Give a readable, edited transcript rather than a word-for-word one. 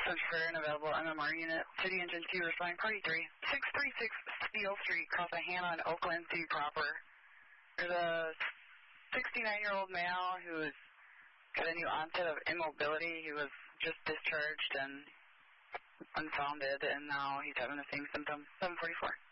Fair and available MMR unit. City Engine 2 responding party 3. 636 Steel Street, cross a Hannah in Oakland City proper. There's a 69-year-old male who's got a new onset of immobility. He was just discharged and unfounded, and now he's having the same symptoms. 744.